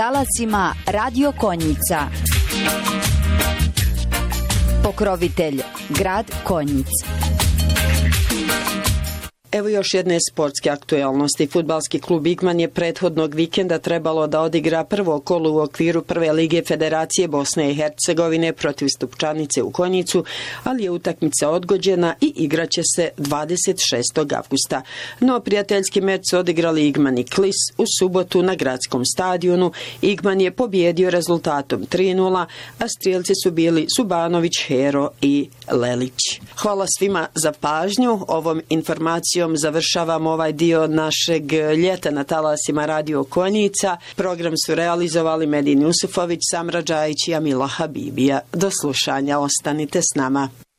Talasima Radio Konjica. Pokrovitelj grad Konjic. Evo još jedne sportske aktualnosti. Fudbalski klub Igman je prethodnog vikenda trebalo da odigra prvo kolo u okviru Prve lige Federacije Bosne i Hercegovine protiv Stupčanice u Konjicu, ali je utakmica odgođena i igraće se 26. avgusta. No, prijateljski meč su odigrali Igman i Klis u subotu na gradskom stadionu. Igman je pobjedio rezultatom 3:0, a strijelci su bili Subanović, Hero i Lelić. Hvala svima za pažnju. Ovom informacijom završavamo ovaj dio našeg ljeta na talasima Radio Konjica. Program su realizovali Medin Jusufović, Samra Džajić i Amila Habibija. Do slušanja, ostanite s nama.